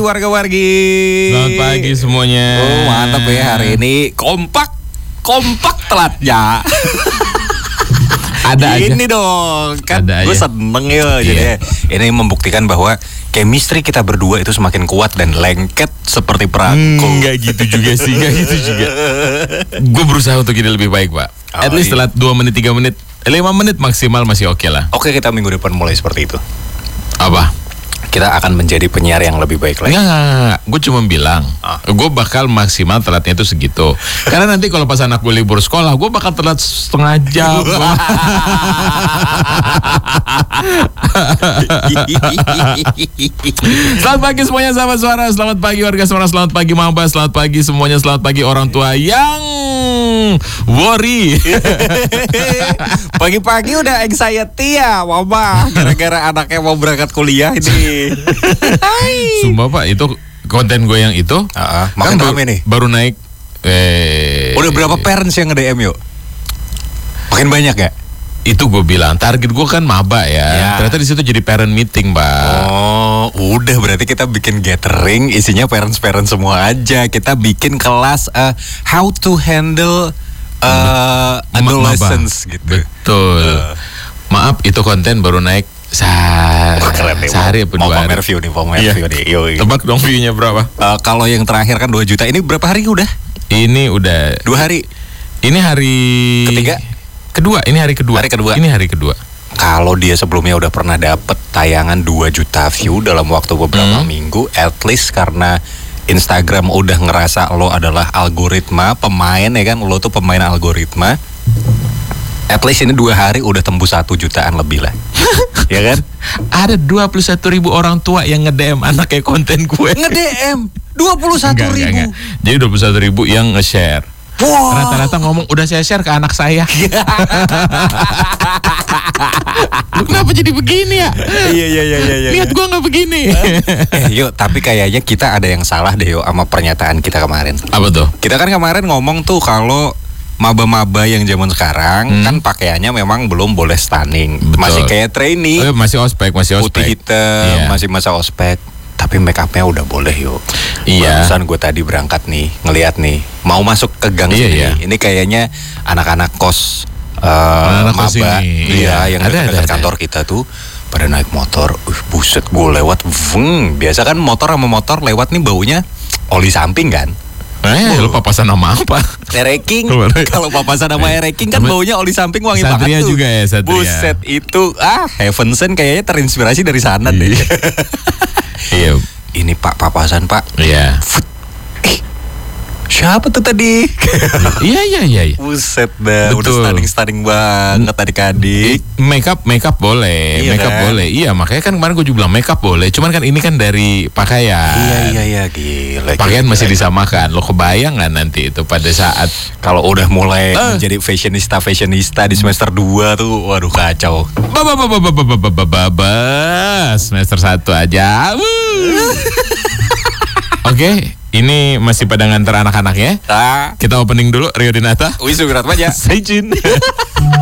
warga-wargi. Selamat pagi semuanya. Oh, mantap ya hari ini kompak telatnya. Ada aja. Ini dong, kan Ada gue aja. seneng ya. Jadi ini membuktikan bahwa chemistry kita berdua itu semakin kuat dan lengket seperti perangko. Nggak gitu juga sih, nggak gitu juga. Gue berusaha untuk jadi lebih baik, Pak. At least iya. telat 2 menit, 3 menit, 5 menit maksimal masih oke lah. Oke, kita minggu depan mulai seperti itu. Apa? Kita akan menjadi penyiar yang lebih baik lagi. Enggak. Gue cuma bilang, gue bakal maksimal telatnya itu segitu. Karena nanti kalau pas anak gue libur sekolah, gue bakal telat setengah jam. Selamat pagi semuanya sahabat suara. Selamat pagi warga suara. Selamat pagi maba. Selamat pagi semuanya. Selamat pagi orang tua yang worry. Pagi-pagi udah anxiety ya, mama. Gara-gara anaknya mau berangkat kuliah ini. Sumpah Pak, itu konten gue yang itu Makin kan rame nih. baru naik. Udah berapa parents yang nge-DM yuk? Makin banyak ya? Itu gue bilang target gue kan maba ya. Ternyata di situ jadi parent meeting, Pak. Oh, udah berarti kita bikin gathering isinya parents semua aja. Kita bikin kelas how to handle adolescents gitu. Betul. Maaf, itu konten baru naik Keren nih, sehari apa mau 2 hari. pamer view nih, mau pamer view nih. Yoi. Tebak dong view-nya berapa? Kalau yang terakhir kan 2 juta. Ini berapa hari udah? Ini udah 2 hari. Ini hari Ketiga? Kedua, ini hari kedua. Hari kedua. Ini hari kedua. Kalau dia sebelumnya udah pernah dapet tayangan 2 juta view dalam waktu beberapa minggu, at least karena Instagram udah ngerasa lo adalah algoritma, pemain ya kan, lo tuh pemain algoritma. At least ini 2 hari udah tembus 1 jutaan lebih lah. Ya kan? Ada 21.000 orang tua yang nge-DM anaknya konten gue. Nge-DM 21.000. Enggak. Jadi 21.000 yang nge-share. Wow. Rata-rata ngomong udah saya share ke anak saya. Lu kenapa jadi begini ya? Iya. Lihat gua nggak begini. Yuk, tapi kayaknya kita ada yang salah deh yuk sama pernyataan kita kemarin. Apa tuh? Kita kan kemarin ngomong tuh kalau maba-maba yang zaman sekarang kan pakaiannya memang belum boleh stunning. Betul. Masih kayak trainee. Masih ospek. Putih hitam, Iya. masih masa ospek. Tapi make upnya udah boleh yuk. Iya. Barusan gue tadi berangkat nih, ngelihat nih, mau masuk ke gang sini. Iya. Ini kayaknya anak-anak kos Anak-anak kos maba. ini. Iya, yang Ada. dekat kantor kita tuh pada naik motor. Buset, gue lewat. Biasa kan motor sama motor lewat nih baunya oli samping kan. Lu papasan nama apa? Ereking. Kalau papasan sama Ereking kan baunya oli samping wangi Satria banget tuh. juga ya, Satria. Buset, itu Heavensen kayaknya terinspirasi dari sana deh. Iya. Ini Pak papasan Pak. Iya. Siapa tuh tadi? Iya. Buset dah, Betul. udah stunning banget adik-adik. Make up boleh, Iya make up kan? boleh. Iya, makanya kan kemarin gue juga bilang make up boleh. Cuman kan ini kan dari pakaian. Iya, gila. Pakaian masih disamakan. Lo kebayang nggak nanti itu pada saat kalau udah mulai menjadi fashionista di semester 2 tuh, waduh kacau. semester 1 aja. Oke, ini masih pada nganter anak-anaknya. Kita opening dulu Rio Dinata. Wisurat aja. Stay tune.